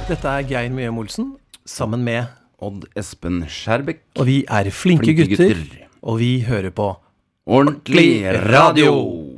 Dette Geir Mjøm Olsen, sammen med Odd Espen Skjærbekk. Og vi flinke gutter, og vi hører på Ordentlig radio!